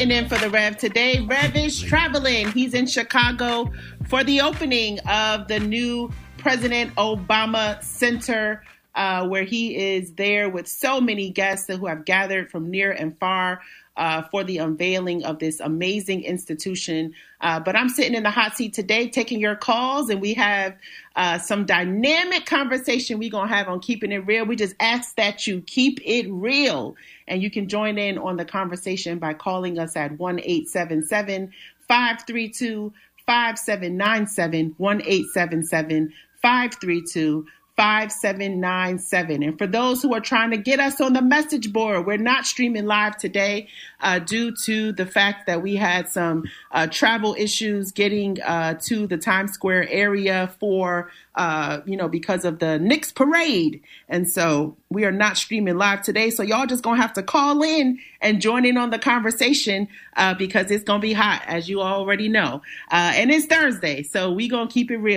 sitting in for the Rev today. Rev is traveling. He's in Chicago for the opening of the new President Obama Center, where he is there with so many guests who have gathered from near and far for the unveiling of this amazing institution. But I'm sitting in the hot seat today taking your calls, and we have some dynamic conversation we're going to have on Keeping It Real. We just ask that you keep it real. And you can join in on the conversation by calling us at 1-877-532-5797, 1-877-532-5797. And for those who are trying to get us on the message board, we're not streaming live today due to the fact that we had some travel issues getting to the Times Square area for, because of the Knicks parade. And so we are not streaming live today. So y'all just going to have to call in and join in on the conversation because it's going to be hot, as you already know. And it's Thursday, so we going to keep it real.